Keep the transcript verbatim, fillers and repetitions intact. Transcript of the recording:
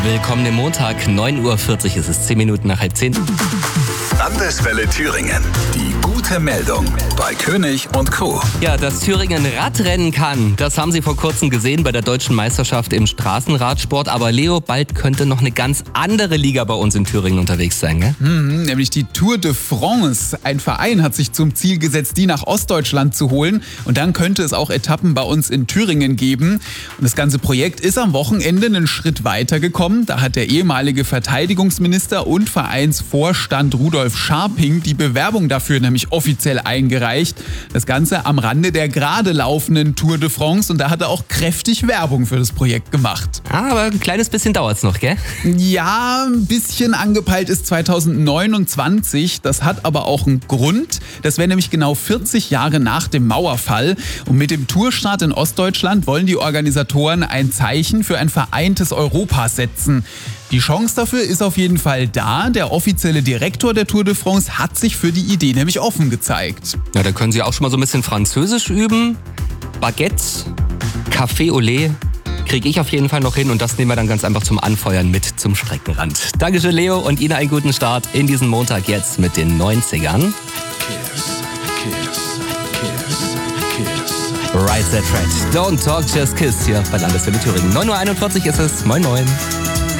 Willkommen im Montag, neun Uhr vierzig ist es, zehn Minuten nach halb zehn. Landeswelle Thüringen. Die gute Meldung bei König und Co. Ja, dass Thüringen Radrennen kann, das haben Sie vor kurzem gesehen bei der Deutschen Meisterschaft im Straßenradsport. Aber Leo, bald könnte noch eine ganz andere Liga bei uns in Thüringen unterwegs sein, gell? Mhm, nämlich die Tour de France. Ein Verein hat sich zum Ziel gesetzt, die nach Ostdeutschland zu holen. Und dann könnte es auch Etappen bei uns in Thüringen geben. Und das ganze Projekt ist am Wochenende einen Schritt weiter gekommen. Da hat der ehemalige Verteidigungsminister und Vereinsvorstand Rudolf Scharping die Bewerbung dafür nämlich offiziell eingereicht. Das Ganze am Rande der gerade laufenden Tour de France. Und da hat er auch kräftig Werbung für das Projekt gemacht. Ah, aber ein kleines bisschen dauert's noch, gell? Ja, ein bisschen angepeilt ist zweitausendneunundzwanzig. Das hat aber auch einen Grund. Das wäre nämlich genau vierzig Jahre nach dem Mauerfall. Und mit dem Tourstart in Ostdeutschland wollen die Organisatoren ein Zeichen für ein vereintes Europa setzen. Die Chance dafür ist auf jeden Fall da. Der offizielle Direktor der Tour de France hat sich für die Idee nämlich offen gezeigt. Ja, da können Sie auch schon mal so ein bisschen Französisch üben. Baguette, Café au lait kriege ich auf jeden Fall noch hin und das nehmen wir dann ganz einfach zum Anfeuern mit zum Streckenrand. Dankeschön, Leo, und Ihnen einen guten Start in diesen Montag jetzt mit den neunzigern. Right That Red. Don't Talk, Just Kiss hier bei Landeswelle Thüringen. neun Uhr einundvierzig ist es. Moin, moin.